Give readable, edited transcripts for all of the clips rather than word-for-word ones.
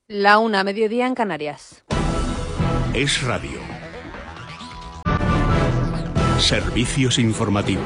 La 1, mediodía en Canarias. Es Radio. Servicios informativos.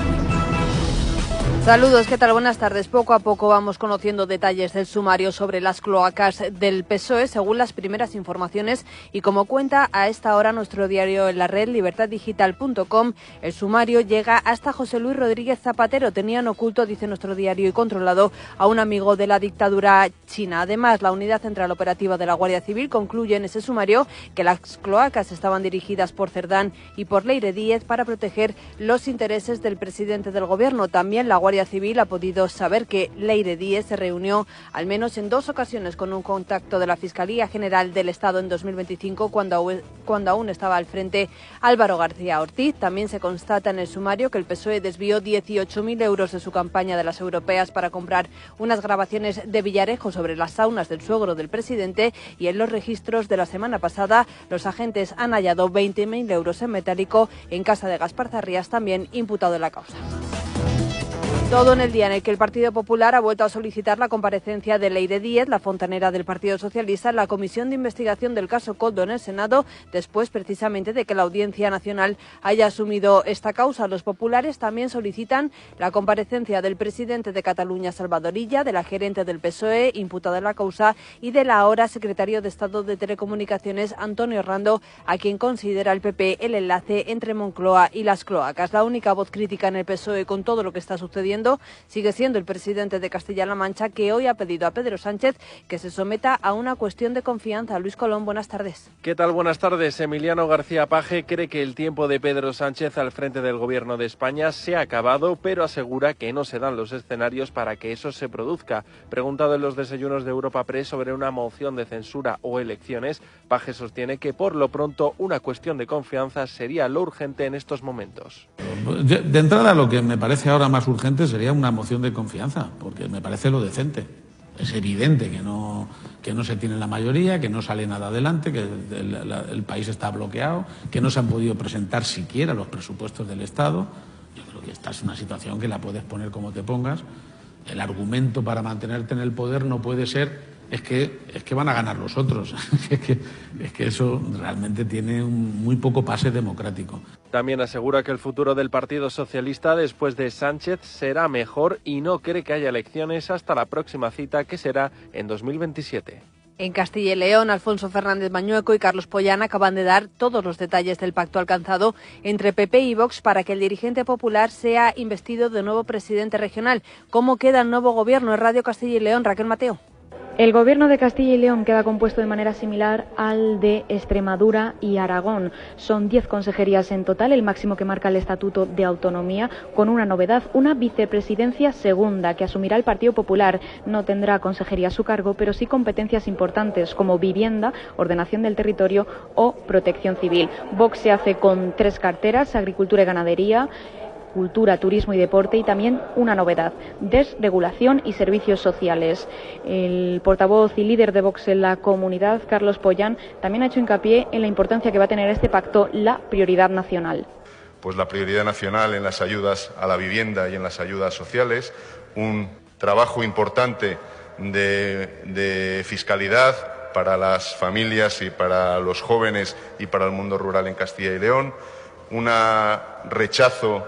Saludos, ¿qué tal? Buenas tardes. Poco a poco vamos conociendo detalles del sumario sobre las cloacas del PSOE, según las primeras informaciones, y como cuenta a esta hora nuestro diario en la red, libertaddigital.com, el sumario llega hasta José Luis Rodríguez Zapatero. Tenían oculto, dice nuestro diario, y controlado a un amigo de la dictadura china. Además, la Unidad Central Operativa de la Guardia Civil concluye en ese sumario que las cloacas estaban dirigidas por Cerdán y por Leire Díez para proteger los intereses del presidente del Gobierno. También la Guardia Civil ha podido saber que Leire Díez se reunió al menos en 2 ocasiones con un contacto de la Fiscalía General del Estado en 2025, cuando aún estaba al frente Álvaro García Ortiz. También se constata en el sumario que el PSOE desvió 18.000 euros de su campaña de las europeas para comprar unas grabaciones de Villarejo sobre las saunas del suegro del presidente, y en los registros de la semana pasada los agentes han hallado 20.000 euros en metálico en casa de Gaspar Zarrías, también imputado en la causa. Todo en el día en el que el Partido Popular ha vuelto a solicitar la comparecencia de Leire Díez, la fontanera del Partido Socialista, en la comisión de investigación del caso Koldo en el Senado, después precisamente de que la Audiencia Nacional haya asumido esta causa. Los populares también solicitan la comparecencia del presidente de Cataluña, Salvador Illa, de la gerente del PSOE, imputada en la causa, y del ahora secretario de Estado de Telecomunicaciones, Antonio Rando, a quien considera el PP el enlace entre Moncloa y las cloacas. La única voz crítica en el PSOE con todo lo que está sucediendo sigue siendo el presidente de Castilla-La Mancha, que hoy ha pedido a Pedro Sánchez que se someta a una cuestión de confianza. Luis Colón, buenas tardes. ¿Qué tal? Buenas tardes. Emiliano García Paje cree que el tiempo de Pedro Sánchez al frente del Gobierno de España se ha acabado, pero asegura que no se dan los escenarios para que eso se produzca. Preguntado en los desayunos de Europa Press sobre una moción de censura o elecciones, Paje sostiene que por lo pronto una cuestión de confianza sería lo urgente en estos momentos. De entrada, lo que me parece ahora más urgente sería una moción de confianza, porque me parece lo decente. Es evidente que no se tiene la mayoría, que no sale nada adelante, que el país está bloqueado, que no se han podido presentar siquiera los presupuestos del Estado. Yo creo que esta es una situación que la puedes poner como te pongas. El argumento para mantenerte en el poder no puede ser es que van a ganar los otros. es que eso realmente tiene muy poco pase democrático. También asegura que el futuro del Partido Socialista después de Sánchez será mejor y no cree que haya elecciones hasta la próxima cita, que será en 2027. En Castilla y León, Alfonso Fernández Mañueco y Carlos Pollán acaban de dar todos los detalles del pacto alcanzado entre PP y Vox para que el dirigente popular sea investido de nuevo presidente regional. ¿Cómo queda el nuevo gobierno? En Radio Castilla y León, Raquel Mateo. El Gobierno de Castilla y León queda compuesto de manera similar al de Extremadura y Aragón. Son 10 consejerías en total, el máximo que marca el Estatuto de Autonomía, con una novedad, una vicepresidencia segunda que asumirá el Partido Popular. No tendrá consejería a su cargo, pero sí competencias importantes como vivienda, ordenación del territorio o protección civil. Vox se hace con 3 carteras, agricultura y ganadería, cultura, turismo y deporte, y también una novedad, desregulación y servicios sociales. El portavoz y líder de Vox en la comunidad, Carlos Pollán, también ha hecho hincapié en la importancia que va a tener este pacto, la prioridad nacional. Pues la prioridad nacional en las ayudas a la vivienda y en las ayudas sociales, un trabajo importante de fiscalidad para las familias y para los jóvenes y para el mundo rural en Castilla y León, un rechazo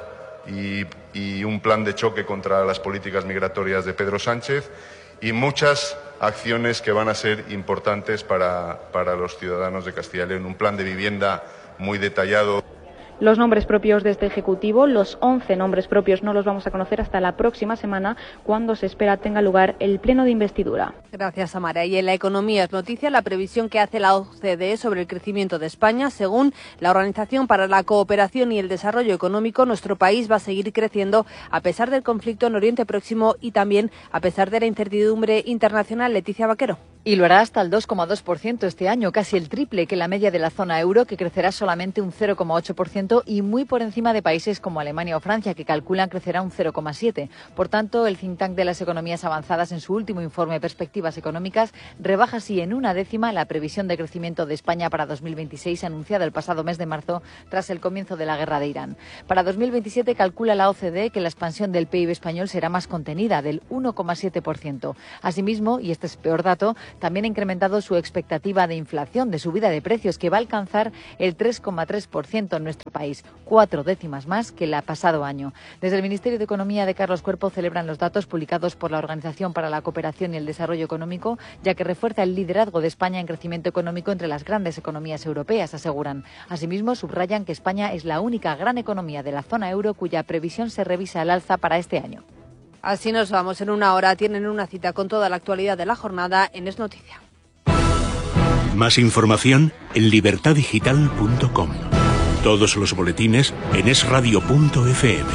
y un plan de choque contra las políticas migratorias de Pedro Sánchez, y muchas acciones que van a ser importantes para los ciudadanos de Castilla y León. Un plan de vivienda muy detallado. Los nombres propios de este Ejecutivo, los 11 nombres propios, no los vamos a conocer hasta la próxima semana, cuando se espera tenga lugar el pleno de investidura. Gracias, Amara. Y en la economía es noticia la previsión que hace la OCDE sobre el crecimiento de España. Según la Organización para la Cooperación y el Desarrollo Económico, nuestro país va a seguir creciendo a pesar del conflicto en Oriente Próximo y también a pesar de la incertidumbre internacional. Leticia Vaquero. Y lo hará hasta el 2,2% este año, casi el triple que la media de la zona euro, que crecerá solamente un 0,8%, y muy por encima de países como Alemania o Francia, que calculan crecerá un 0,7%. Por tanto, el think tank de las economías avanzadas, en su último informe Perspectivas Económicas, rebaja así en 1/10 la previsión de crecimiento de España para 2026, anunciada el pasado mes de marzo tras el comienzo de la guerra de Irán. Para 2027 calcula la OCDE que la expansión del PIB español será más contenida, del 1,7%. Asimismo, y este es peor dato, También ha incrementado su expectativa de inflación, de subida de precios, que va a alcanzar el 3,3% en nuestro país, 4 décimas más que el pasado año. Desde el Ministerio de Economía de Carlos Cuerpo celebran los datos publicados por la Organización para la Cooperación y el Desarrollo Económico, ya que refuerza el liderazgo de España en crecimiento económico entre las grandes economías europeas, aseguran. Asimismo, subrayan que España es la única gran economía de la zona euro cuya previsión se revisa al alza para este año. Así nos vamos. En una hora tienen una cita con toda la actualidad de la jornada en Es Noticia. Más información en libertadigital.com. Todos los boletines en esradio.fm.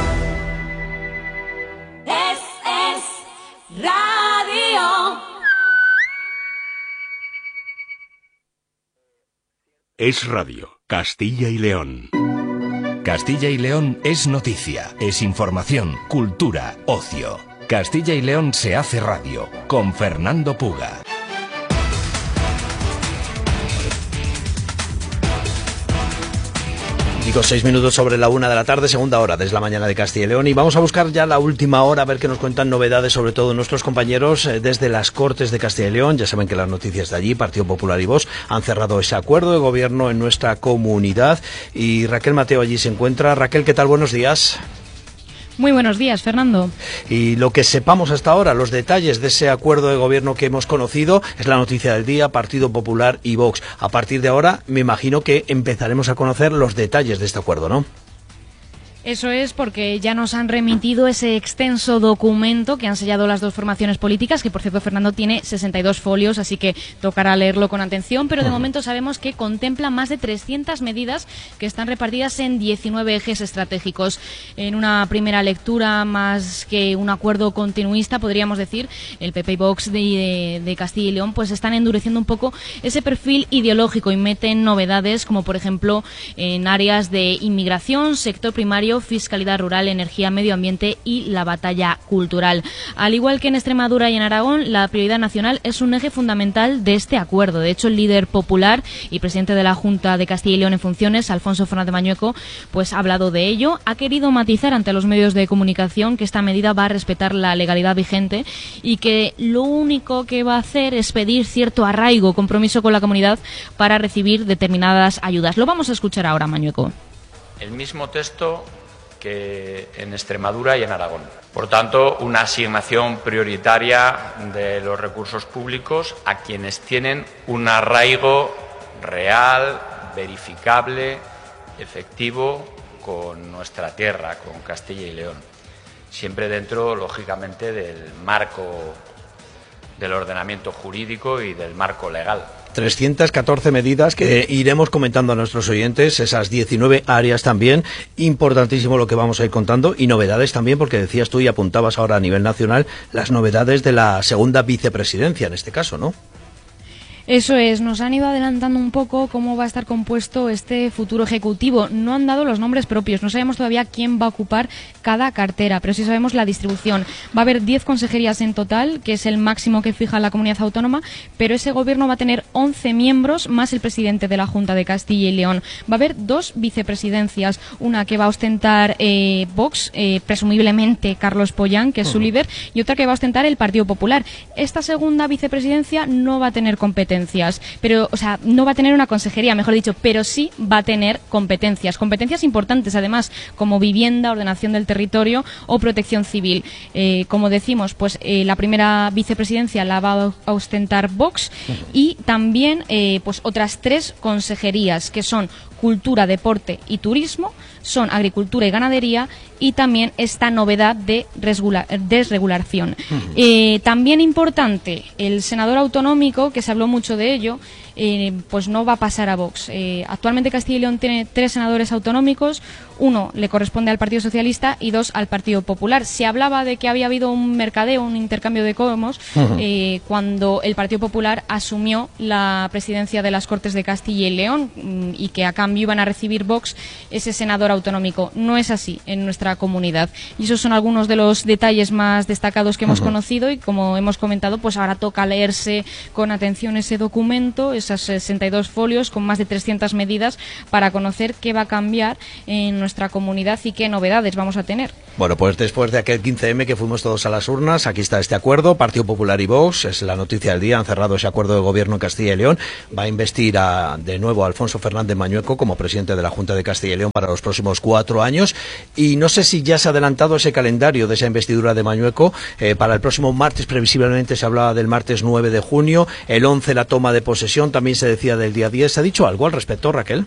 Es Radio, Castilla y León. Castilla y León es noticia, es información, cultura, ocio. Castilla y León se hace radio, con Fernando Puga. Digo, 6 minutos sobre la 1 de la tarde, segunda hora desde la mañana de Castilla y León, y vamos a buscar ya la última hora a ver qué nos cuentan novedades, sobre todo nuestros compañeros desde las Cortes de Castilla y León. Ya saben que las noticias de allí, Partido Popular y Vox, han cerrado ese acuerdo de gobierno en nuestra comunidad, y Raquel Mateo allí se encuentra. Raquel, ¿qué tal? Buenos días. Muy buenos días, Fernando. Y lo que sepamos hasta ahora, los detalles de ese acuerdo de gobierno que hemos conocido, es la noticia del día, Partido Popular y Vox. A partir de ahora, me imagino que empezaremos a conocer los detalles de este acuerdo, ¿no? Eso es, porque ya nos han remitido ese extenso documento que han sellado las dos formaciones políticas, que por cierto, Fernando, tiene 62 folios, así que tocará leerlo con atención, pero de momento sabemos que contempla más de 300 medidas que están repartidas en 19 ejes estratégicos. En una primera lectura, más que un acuerdo continuista, podríamos decir, el PP y Vox de Castilla y León pues están endureciendo un poco ese perfil ideológico y meten novedades como, por ejemplo, en áreas de inmigración, sector primario, fiscalidad rural, energía, medio ambiente y la batalla cultural. Al igual que en Extremadura y en Aragón, la prioridad nacional es un eje fundamental de este acuerdo. De hecho, el líder popular y presidente de la Junta de Castilla y León en funciones, Alfonso Fernández Mañueco, pues ha hablado de ello. Ha querido matizar ante los medios de comunicación que esta medida va a respetar la legalidad vigente y que lo único que va a hacer es pedir cierto arraigo, compromiso con la comunidad para recibir determinadas ayudas. Lo vamos a escuchar ahora, Mañueco. El mismo texto que en Extremadura y en Aragón. Por tanto, una asignación prioritaria de los recursos públicos a quienes tienen un arraigo real, verificable, efectivo con nuestra tierra, con Castilla y León. Siempre dentro, lógicamente, del marco del ordenamiento jurídico y del marco legal. 314 medidas que iremos comentando a nuestros oyentes, esas 19 áreas también, importantísimo lo que vamos a ir contando, y novedades también, porque decías tú y apuntabas ahora a nivel nacional las novedades de la segunda vicepresidencia en este caso, ¿no? Eso es, nos han ido adelantando un poco cómo va a estar compuesto este futuro ejecutivo. No han dado los nombres propios, no sabemos todavía quién va a ocupar cada cartera, pero sí sabemos la distribución. Va a haber 10 consejerías en total, que es el máximo que fija la comunidad autónoma, pero ese gobierno va a tener 11 miembros, más el presidente de la Junta de Castilla y León. Va a haber 2 vicepresidencias, una que va a ostentar Vox, presumiblemente Carlos Pollán, que es su líder, y otra que va a ostentar el Partido Popular. Esta segunda vicepresidencia no va a tener competencias, pero, o sea, no va a tener una consejería, mejor dicho, pero sí va a tener competencias importantes, además, como vivienda, ordenación del territorio o protección civil. Como decimos, pues la primera vicepresidencia la va a ostentar Vox y también pues otras 3 consejerías, que son cultura, deporte y turismo, son agricultura y ganadería, y también esta novedad de desregulación. También importante, el senador autonómico, que se habló mucho de ello, pues no va a pasar a Vox. Actualmente Castilla y León tiene 3 senadores autonómicos, 1 le corresponde al Partido Socialista y 2 al Partido Popular. Se hablaba de que había habido un mercadeo, un intercambio de cromos, cuando el Partido Popular asumió la presidencia de las Cortes de Castilla y León, y que a cambio iban a recibir Vox ese senador autonómico. No es así en nuestra comunidad. Y esos son algunos de los detalles más destacados que hemos conocido, y como hemos comentado, pues ahora toca leerse con atención ese documento, ese esos 62 folios con más de 300 medidas para conocer qué va a cambiar en nuestra comunidad y qué novedades vamos a tener. Bueno, pues después de aquel 15M que fuimos todos a las urnas, aquí está este acuerdo. Partido Popular y Vox, es la noticia del día, han cerrado ese acuerdo de gobierno en Castilla y León. Va a investir de nuevo a Alfonso Fernández Mañueco como presidente de la Junta de Castilla y León para los próximos 4 años. Y no sé si ya se ha adelantado ese calendario de esa investidura de Mañueco. Para el próximo martes, previsiblemente, se hablaba del martes 9 de junio. El 11 la toma de posesión, también se decía del día 10. ¿Se ha dicho algo al respecto, Raquel?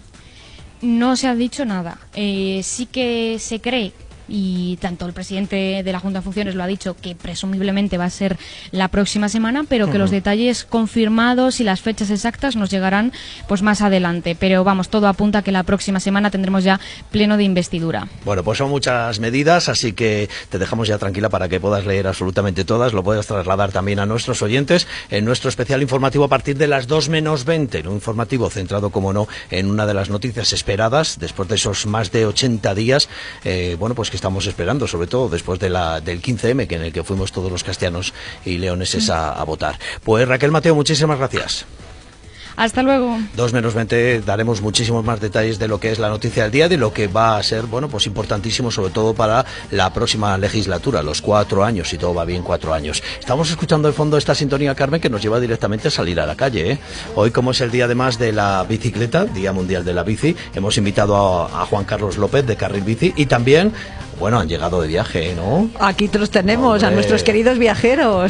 No se ha dicho nada. Sí que se cree, y tanto el presidente de la Junta de Funciones lo ha dicho, que presumiblemente va a ser la próxima semana, pero que los detalles confirmados y las fechas exactas nos llegarán pues más adelante. Pero vamos, todo apunta a que la próxima semana tendremos ya pleno de investidura. Bueno, pues son muchas medidas, así que te dejamos ya tranquila para que puedas leer absolutamente todas. Lo puedes trasladar también a nuestros oyentes en nuestro especial informativo a partir de las 2 menos 20. Un informativo centrado, como no, en una de las noticias esperadas después de esos más de 80 días. Bueno, pues que estamos esperando, sobre todo después de del 15M, en el que fuimos todos los castellanos y leoneses a votar. Pues Raquel Mateo, muchísimas gracias. Hasta luego. 2 menos 20, daremos muchísimos más detalles de lo que es la noticia del día, de lo que va a ser, bueno, pues importantísimo, sobre todo para la próxima legislatura, los 4 años, si todo va bien, 4 años. Estamos escuchando de fondo esta sintonía, Carmen, que nos lleva directamente a salir a la calle, ¿eh? Hoy, como es el día además de la bicicleta, Día Mundial de la Bici, hemos invitado a Juan Carlos López de Carril Bici y también, bueno, han llegado de viaje, ¿no? Aquí los tenemos, a nuestros queridos viajeros.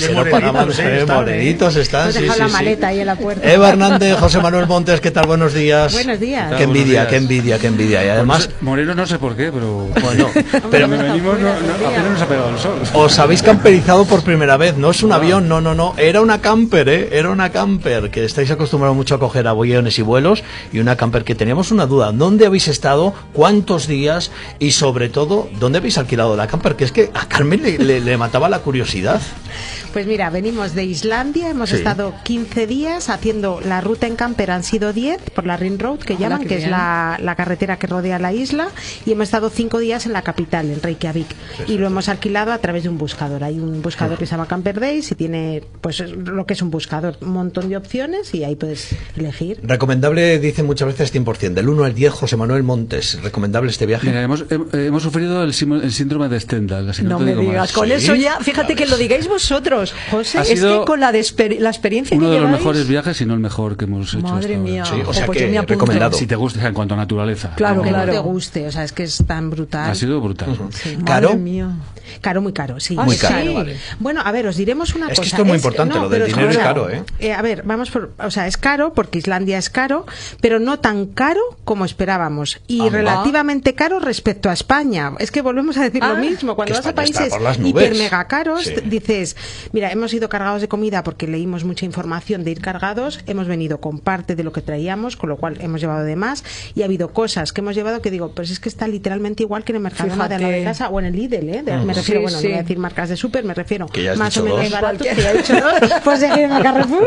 Morenitos están. Nos dejan la maleta ahí en la puerta. Eva Hernández, José Manuel Montes, ¿qué tal? Buenos días. Buenos días. Qué envidia, qué envidia, qué envidia. Y además... Moreno no sé por qué, pero... Bueno, pero me venimos, apenas nos ha pegado el sol. Os habéis camperizado por primera vez, no es un avión, no. Era una camper, Era una camper, que estáis acostumbrados mucho a coger aviones y vuelos, y una camper que teníamos una duda. ¿Dónde habéis estado? ¿Cuántos días? Y sobre todo, ¿dónde habéis alquilado la camper? Que es que a Carmen le mataba la curiosidad. Pues mira, venimos de Islandia, hemos estado 15 días haciendo la ruta en camper, han sido 10 por la Ring Road, que llaman, que es la carretera que rodea la isla, y hemos estado 5 días en la capital, en Reykjavik, y lo hemos alquilado a través de un buscador. Hay un buscador que se llama Camper Days y tiene, pues, lo que es un buscador, un montón de opciones y ahí puedes elegir. Recomendable, dicen muchas veces 100%, del 1 al 10, José Manuel Montes, ¿recomendable este viaje? Mira, hemos sufrido el síndrome de Stendhal. No me digas, con eso ya, fíjate que lo digáis vosotros, José, es que con la experiencia uno que de los lleváis... mejores viajes, si no el mejor que hemos hecho. Madre mía, sí, o sea pues que yo me apunto. recomendado. Si te gusta, en cuanto a naturaleza. Claro, ¿no? que no te guste, o sea, es que es tan brutal. Ha sido brutal. Sí. ¿Caro? Madre mía. Caro, muy caro, sí. Muy caro, sí. vale. Bueno, a ver, os diremos una cosa. Es que esto es muy importante, lo del dinero es caro, ¿eh? A ver, o sea, es caro porque Islandia es caro, pero no tan caro como esperábamos. Y relativamente caro respecto a España. Es que volvemos a decir lo mismo. Cuando vas a países hiper mega caros, dices, mira, hemos ido cargados de comida porque leímos mucha información de ir cargados, hemos venido con parte de lo que traíamos, con lo cual hemos llevado de más, y ha habido cosas que hemos llevado que digo, pues es que está literalmente igual que en el Mercadona de la de casa o en el Lidl, me refiero, bueno, no voy a decir marcas de súper, me refiero más o menos baratos, que ya he dicho dos, pues seguir en el Carrefour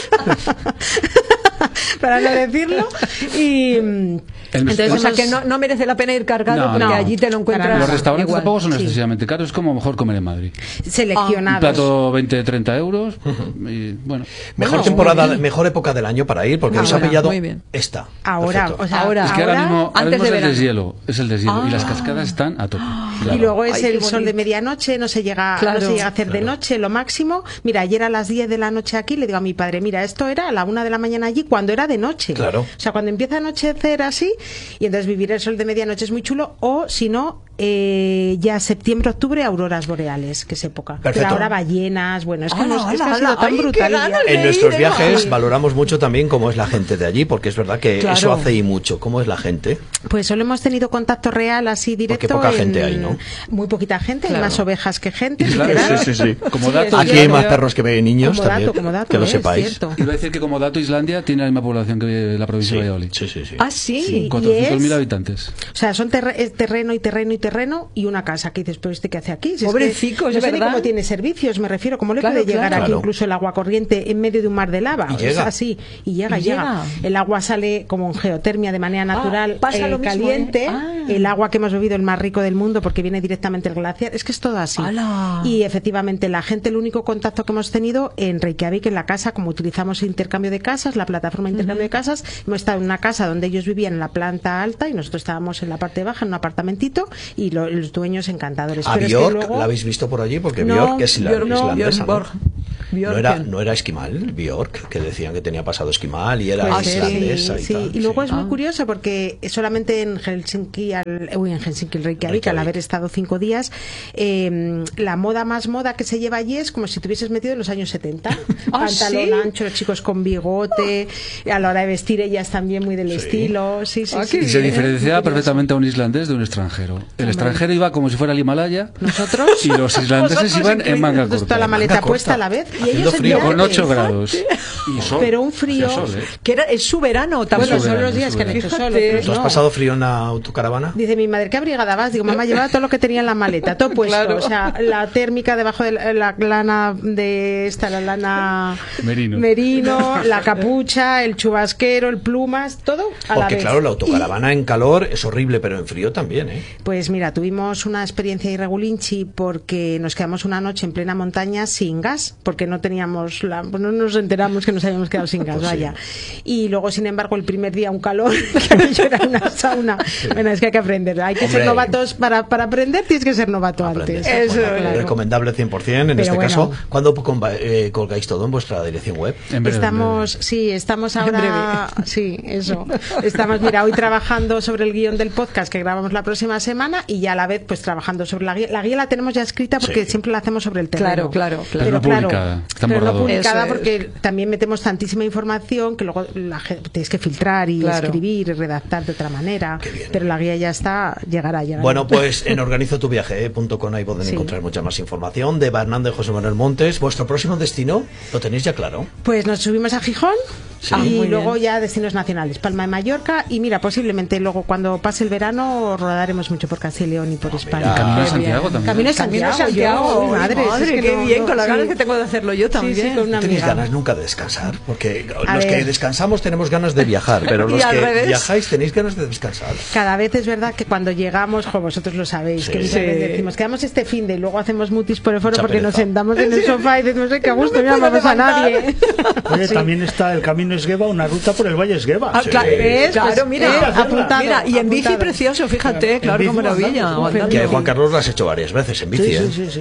para no decirlo, y entonces, o sea que no merece la pena ir cargado porque allí te lo encuentras. Los restaurantes igual. tampoco son excesivamente caros, es como mejor comer en Madrid. Seleccionados. Un plato 20-30 euros. Y, bueno. Mejor temporada, mejor época del año para ir, porque nos ha pillado esta. Ahora, o sea, ahora, es que ahora mismo antes es de el deshielo, y las cascadas están a tope. Claro. Y luego es el sol de medianoche, no se llega a hacer de noche, lo máximo. Mira, ayer a las 10 de la noche aquí le digo a mi padre, mira, esto era a la 1 de la mañana allí cuando era de noche. Claro. O sea, cuando empieza a anochecer así, y entonces vivir el sol de medianoche es muy chulo, o si no, ya septiembre, octubre, auroras boreales, que es época. Perfecto. Pero ahora ballenas, bueno, es que ha sido tan brutal. En nuestros viajes valoramos mucho también cómo es la gente de allí, porque es verdad que eso hace y mucho. ¿Cómo es la gente? Pues solo hemos tenido contacto real así directo. Porque poca gente hay, ¿no? Muy poquita gente, hay más ovejas que gente. Sí. Como dato, aquí hay más perros que niños como también, dato, que lo sepáis. Iba a decir que como dato Islandia tiene la misma población que la provincia de Valladolid. Sí. Ah, sí. 400.000 habitantes. O sea, son terreno y terreno y terreno y una casa. Que dices, pero ¿este qué hace aquí? Si Pobrecicos, es que no sé ¿verdad? ni cómo tiene servicios, me refiero. ¿Cómo le puede llegar aquí incluso el agua corriente en medio de un mar de lava? Y llega. Así, y llega. El agua sale como en geotermia de manera natural, pasa lo mismo, caliente. El agua que hemos bebido, el más rico del mundo, porque viene directamente del glaciar. Es que es todo así. ¡Hala! Y efectivamente, la gente, el único contacto que hemos tenido en Reykjavik, en la casa, como utilizamos intercambio de casas, la plataforma de intercambio de casas, hemos estado en una casa donde ellos vivían en la planta alta y nosotros estábamos en la parte baja, en un apartamentito, y los dueños encantadores. ¿A Björk la habéis visto por allí? Porque Björk es islandesa, ¿no? No era esquimal, Björk, que decían que tenía pasado esquimal y era islandesa y tal. Y luego es muy curioso porque solamente en Helsinki, Reykjavik, al haber estado 5 días, la más moda que se lleva allí es como si te hubieses metido en los años 70. Pantalón ancho, los chicos con bigote, a la hora de vestir ellas también muy del estilo. Y se diferenciaba perfectamente a un islandés de un extranjero. El extranjero iba como si fuera el Himalaya. ¿Nosotros? Y los islandeses iban en manga corta. Toda la maleta puesta a la vez. Y ellos frío con 8 grados. Y sol. Pero un frío. Que es su verano también. Bueno, son los días que han hecho sol. ¿Tú has pasado frío en una autocaravana? Dice mi madre, ¿qué abrigada vas? Digo, mamá, llevaba todo lo que tenía en la maleta, todo puesto. Claro. O sea, la térmica debajo de la lana la lana merino, la capucha, el chubasquero, el plumas, todo a la vez. Porque claro, la autocaravana en calor es horrible, pero en frío también, ¿eh? Pues mira, tuvimos una experiencia irregulinchi porque nos quedamos una noche en plena montaña sin gas, porque no teníamos pues no nos enteramos que nos habíamos quedado sin gas, vaya. Y luego, sin embargo, el primer día un calor, que aquello era una sauna. Bueno, es que hay que aprender. Hay que ser novatos para aprender, tienes que ser novato antes. Eso, claro. Recomendable 100% en este caso. ¿Cuándo colgáis todo en vuestra dirección web? Estamos ahora. Sí, eso. Estamos, mira, hoy trabajando sobre el guión del podcast que grabamos la próxima semana y ya a la vez pues trabajando sobre la guía. La guía la tenemos ya escrita porque siempre la hacemos sobre el terreno. Claro. Pero no publicada. Pero no publicada porque también metemos tantísima información que luego la gente tienes que filtrar y escribir y redactar de otra manera. Pero la guía ya está, llegará. Bueno, pues en organizotuviaje.com ahí pueden encontrar mucha más información de Bernardo y José Manuel Montes. ¿Vuestro próximo destino lo tenéis ya claro? Pues nos subimos a Gijón y luego ya destinos nacionales, Palma de Mallorca, y mira, posiblemente luego cuando pase el verano rodaremos mucho por Castilla y León y por España. Camino de Santiago también. Camino de Santiago. Madre, qué bien, con las ganas que tengo de hacerlo yo también. ¿No tenéis ganas nunca de descansar? Porque los que descansamos tenemos ganas de viajar, pero los que viajáis tenéis ganas de descansar. Cada vez es verdad que cuando llegamos, vosotros lo sabéis, que muchas veces decimos, quedamos este fin de y luego hacemos mutis por el foro porque nos sentamos en el sofá y decimos, qué gusto, no vamos a nadie. Oye, también está el Camino Esgueva, una ruta por el Valle Esgueva. Claro, mira, mira, y en bici precioso, fíjate, claro, qué maravilla. Que Juan Carlos lo has hecho varias veces en bici,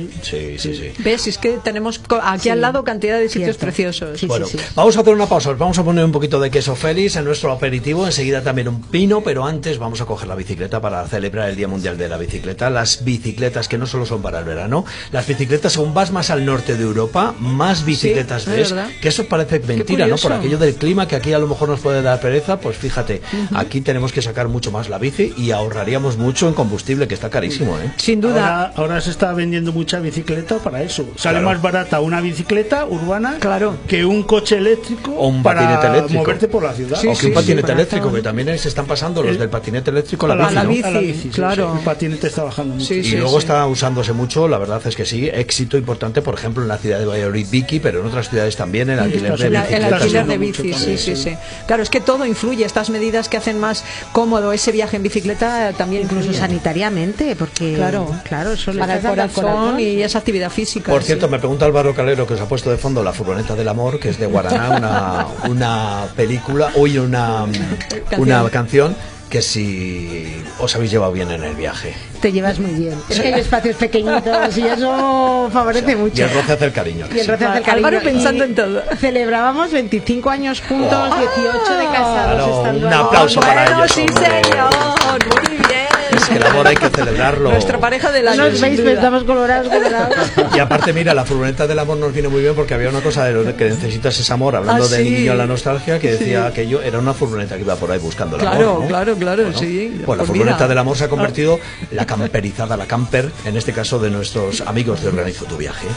sí. ¿Ves? Es que tenemos aquí al lado cantidad de sitios preciosos. Bueno, vamos a hacer una pausa, vamos a poner un poquito de queso Félix en nuestro aperitivo, enseguida también un pino, pero antes vamos a coger la bicicleta para celebrar el Día Mundial de la Bicicleta. Las bicicletas que no solo son para el verano, las bicicletas, según vas más al norte de Europa, más bicicletas ves, que eso parece mentira, ¿no? Por aquello del clima, que aquí a lo mejor nos puede dar pereza, pues fíjate, aquí tenemos que sacar mucho más la bici y ahorraríamos mucho en combustible, que está carísimo, ¿eh? Sin duda. Ahora se está vendiendo mucha bicicleta para eso. Sale más barata una bicicleta urbana que un coche eléctrico o un para patinete eléctrico. Moverte por la ciudad. O que un patinete eléctrico, que también se están pasando los del patinete eléctrico a la bici. Claro. El patinete está bajando mucho. Y luego está usándose mucho, la verdad es que sí, éxito importante, por ejemplo, en la ciudad de Valladolid, Vicky, pero en otras ciudades también, el alquiler de bicicletas. El alquiler de bici, sí. Claro, es que todo influye, estas medidas que hacen más cómodo ese viaje en bicicleta también incluso sanitariamente, porque claro, eso para el corazón y esa actividad física. Por cierto, me pregunta Álvaro Calero, que os ha puesto de fondo La Furgoneta del Amor, que es de Guaraná, una película, una canción que si os habéis llevado bien en el viaje. Te llevas muy bien. Es que hay espacios pequeñitos y eso favorece mucho. Y el roce hace el cariño. Álvaro pensando en todo. Celebrábamos 25 años juntos, 18 de casados. Un aplauso para ellos. Sí, señor. Muy bien. Es que el amor hay que celebrarlo. Nuestra pareja del año. No nos veis, pero estamos colorados. Y aparte, mira, La Furgoneta del Amor nos viene muy bien porque había una cosa de lo que necesitas es amor, hablando del niño a la nostalgia, que decía que yo era una furgoneta que iba por ahí buscando el amor, ¿no? Claro, bueno, sí. Pues La Furgoneta del Amor se ha convertido la camperizada, la camper, en este caso de nuestros amigos de Organizo tu Viaje.